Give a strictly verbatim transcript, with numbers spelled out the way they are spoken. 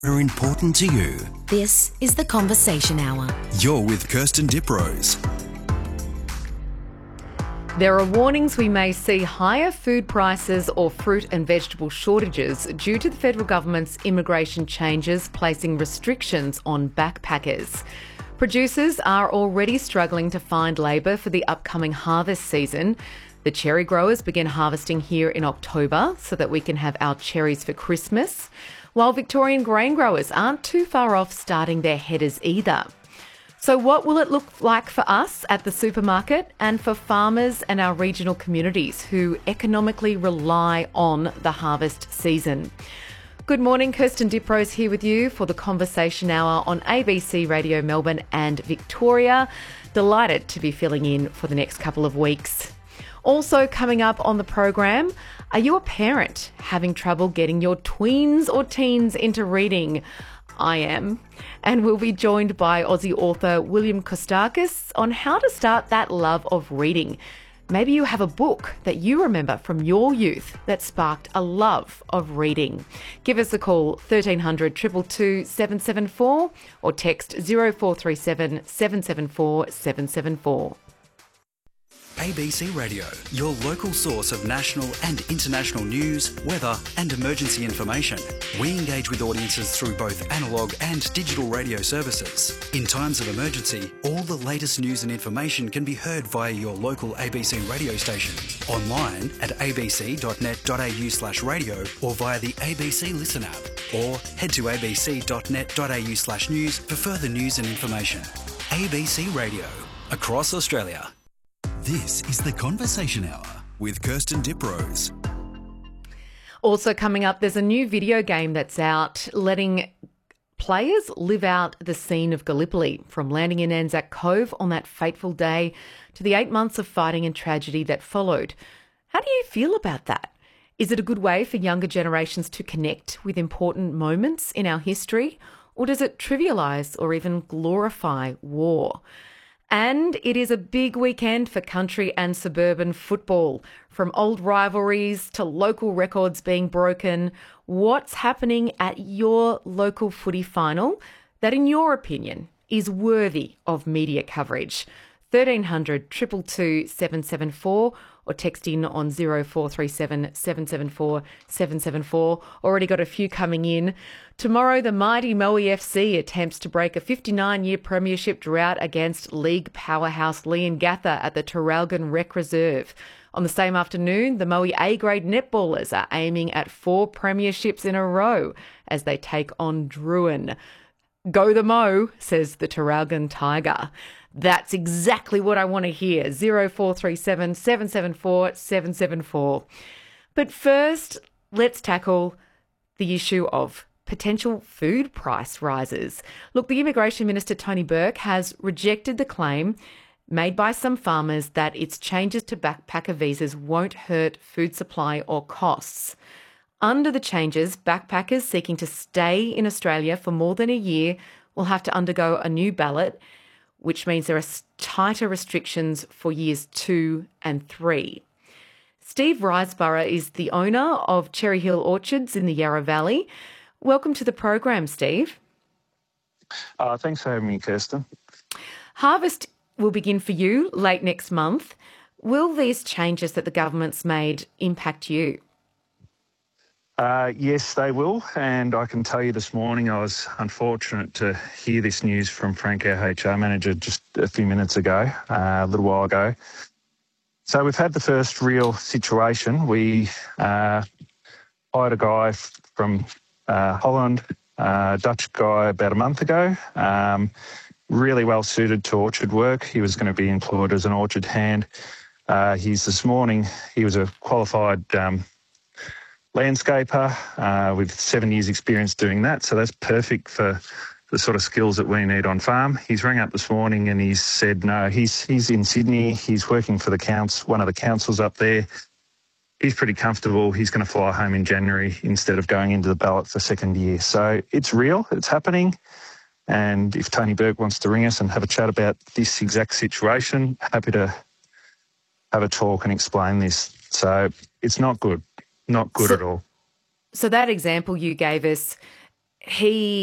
are important to you. This is The Conversation Hour. You're with Kirsten Diprose. There are warnings we may see higher food prices or fruit and vegetable shortages due to the federal government's immigration changes placing restrictions on backpackers. Producers are already struggling to find labour for the upcoming harvest season. The cherry growers begin harvesting here in October so that we can have our cherries for Christmas, while Victorian grain growers aren't too far off starting their headers either. So what will it look like for us at the supermarket and for farmers and our regional communities who economically rely on the harvest season? Good morning, Kirsten Diprose here with you for the Conversation Hour on A B C Radio Melbourne and Victoria. Delighted to be filling in for the next couple of weeks. Also coming up on the program, are you a parent having trouble getting your tweens or teens into reading? I am. And we'll be joined by Aussie author William Kostakis on how to start that love of reading. Maybe you have a book that you remember from your youth that sparked a love of reading. Give us a call, thirteen hundred, two two two, seven seven four or text zero four three seven, seven seven four, seven seven four. A B C Radio, your local source of national and international news, weather and emergency information. We engage with audiences through both analogue and digital radio services. In times of emergency, all the latest news and information can be heard via your local A B C radio station, online at abc.net.au slash radio or via the A B C Listen app, or head to abc.net.au slash news for further news and information. A B C Radio, across Australia. This is The Conversation Hour with Kirsten Diprose. Also coming up, there's a new video game that's out letting players live out the scene of Gallipoli, from landing in Anzac Cove on that fateful day to the eight months of fighting and tragedy that followed. How do you feel about that? Is it a good way for younger generations to connect with important moments in our history, or does it trivialise or even glorify war? And it is a big weekend for country and suburban football. From old rivalries to local records being broken, what's happening at your local footy final that, in your opinion, is worthy of media coverage? thirteen hundred, two two two, seven seven four or text in on zero four three seven, seven seven four, seven seven four. Already got a few coming in. Tomorrow, the mighty Moe F C attempts to break a fifty-nine-year premiership drought against league powerhouse Leongatha at the Traralgon Rec Reserve. On the same afternoon, the Moe A-grade netballers are aiming at four premierships in a row as they take on Druin. Go the Mo, says the Traralgon Tiger. That's exactly what I want to hear. zero four three seven, seven seven four, seven seven four. But first, let's tackle the issue of potential food price rises. Look, the Immigration Minister, Tony Burke, has rejected the claim made by some farmers that its changes to backpacker visas won't hurt food supply or costs. Under the changes, backpackers seeking to stay in Australia for more than a year will have to undergo a new ballot, which means there are tighter restrictions for years two and three. Steve Riseborough is the owner of Cherry Hill Orchards in the Yarra Valley. Welcome to the program, Steve. Uh, thanks for having me, Kirsten. Harvest will begin for you late next month. Will these changes that the government's made impact you? Uh, yes, they will. And I can tell you this morning I was unfortunate to hear this news from Frank, our H R manager, just a few minutes ago, uh, a little while ago. So we've had the first real situation. We uh, hired a guy from uh, Holland, uh, Dutch guy, about a month ago, um, really well suited to orchard work. He was going to be employed as an orchard hand. Uh, he's this morning, he was a qualified um, landscaper uh, with seven years experience doing that. So that's perfect for the sort of skills that we need on farm. He's rang up this morning and he's said, no, he's he's in Sydney. He's working for the council, one of the councils up there. He's pretty comfortable. He's going to fly home in January instead of going into the ballot for second year. So it's real. It's happening. And if Tony Burke wants to ring us and have a chat about this exact situation, happy to have a talk and explain this. So it's not good. Not good so, at all. So that example you gave us, he